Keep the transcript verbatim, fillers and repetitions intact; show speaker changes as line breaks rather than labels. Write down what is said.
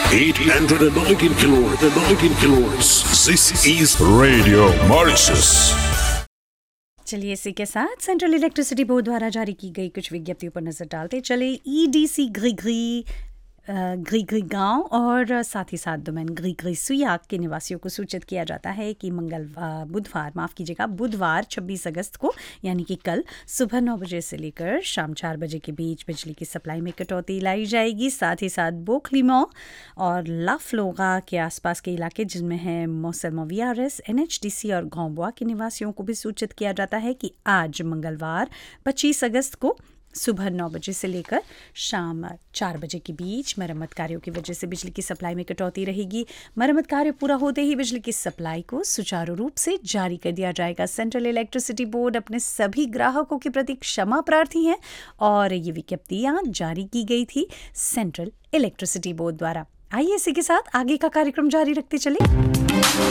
eight hundred nineteen kilohertz. nineteen kilohertz. This is Radio Mauritius.
चलिए इसी के साथ सेंट्रल इलेक्ट्रिसिटी बोर्ड द्वारा जारी की गई कुछ विज्ञप्तियों पर नजर डालते चले। ईडीसी ग्रीग्री ग्रीग्री गांव और साथ ही साथ डोमेन ग्रीग्री सुयाक के निवासियों को सूचित किया जाता है कि मंगलवार बुधवार माफ़ कीजिएगा बुधवार छब्बीस अगस्त को यानी कि कल सुबह नौ बजे से लेकर शाम चार बजे के बीच बिजली की सप्लाई में कटौती लाई जाएगी। साथ ही साथ बोखलीमो और लाफ्लोगा के आसपास के इलाके जिनमें है मौसम we R S N H D C और गौबुआ के निवासियों को भी सूचित किया जाता है कि आज मंगलवार पच्चीस अगस्त को सुबह नौ बजे से लेकर शाम चार बजे के बीच मरम्मत कार्यों की वजह से बिजली की सप्लाई में कटौती रहेगी। मरम्मत कार्य पूरा होते ही बिजली की सप्लाई को सुचारू रूप से जारी कर दिया जाएगा। सेंट्रल इलेक्ट्रिसिटी बोर्ड अपने सभी ग्राहकों के प्रति क्षमा प्रार्थी हैं और ये विज्ञप्तियाँ जारी की गई थी सेंट्रल इलेक्ट्रिसिटी बोर्ड द्वारा। आइए इसी के साथ आगे का कार्यक्रम जारी रखते चले।